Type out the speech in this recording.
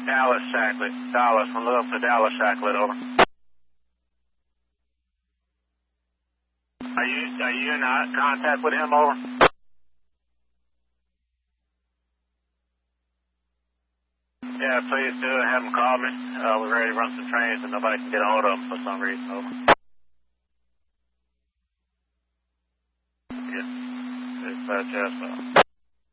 Dallas Shacklet. Dallas. I'm looking for Dallas Shacklet, over. Are you in contact with him, over? Yeah, please do. Have him call me. We're ready to run some trains and nobody can get a hold of them for some reason, over. Yeah. It's Jasper.